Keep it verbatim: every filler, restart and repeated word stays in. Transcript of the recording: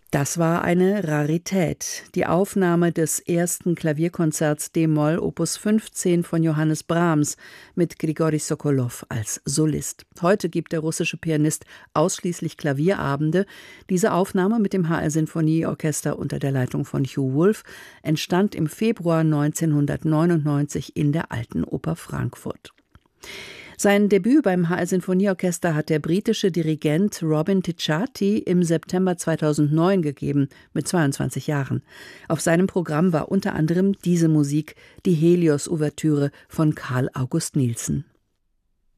Das war eine Rarität. Die Aufnahme des ersten Klavierkonzerts d-Moll Opus fünfzehn von Johannes Brahms mit Grigori Sokolow als Solist. Heute gibt der russische Pianist ausschließlich Klavierabende. Diese Aufnahme mit dem H R Sinfonieorchester unter der Leitung von Hugh Wolf entstand im Februar neunzehnhundertneunundneunzig in der Alten Oper Frankfurt. Sein Debüt beim H R Sinfonieorchester hat der britische Dirigent Robin Ticciati im September zweitausendneun gegeben, mit zweiundzwanzig Jahren. Auf seinem Programm war unter anderem diese Musik, die Helios-Ouvertüre von Carl August Nielsen.